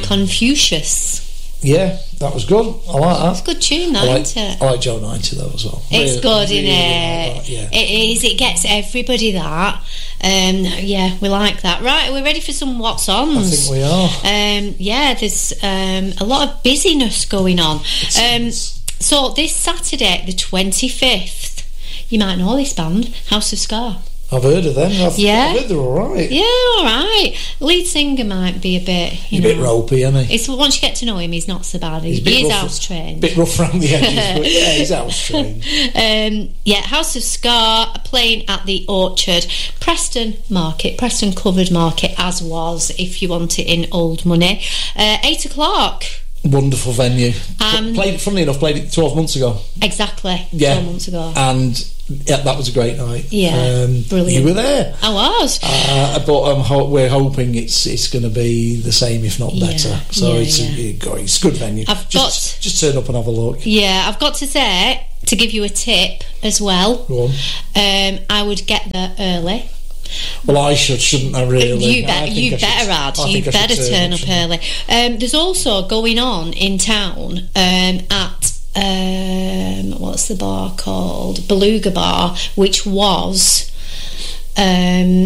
Confucius. Yeah, that was good. I like that. It's a good tune, that, isn't it? I like Joe 90 though as well. It's really, good, really isn't it? Like that, yeah. It is. It gets everybody that. Yeah, we like that. Right, we're ready for some what's ons. I think we are. Yeah, there's a lot of busyness going on. So this Saturday, the 25th, you might know this band, House of Ska. I've heard of them. I've heard they're all right. Yeah, all right. Lead singer might be a bit, He's a bit ropey, isn't he? It's once you get to know him, he's not so bad. He is house trained. Bit rough around the edges, but yeah, he's house trained. Yeah, House of Ska playing at the Orchard, Preston Covered Market, as was, if you want it in old money. 8 o'clock. Wonderful venue. Funnily enough, played it 12 months ago. Exactly. Yeah. 12 months ago. And yeah, that was a great night. Yeah, brilliant. You were there. I was. But we're hoping it's going to be the same, if not better. So it's a good venue. Just turn up and have a look. Yeah, I've got to say, to give you a tip as well. Go on. I would get there early. Well, I shouldn't I really? You better turn up early. There's also going on in town at what's the bar called? Beluga Bar, which was